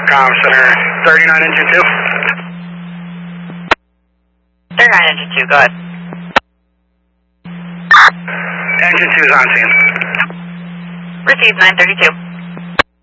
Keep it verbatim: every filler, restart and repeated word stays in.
Com Center, thirty-nine engine two. thirty-nine engine two, go ahead. Engine two is on scene. Received nine thirty-two.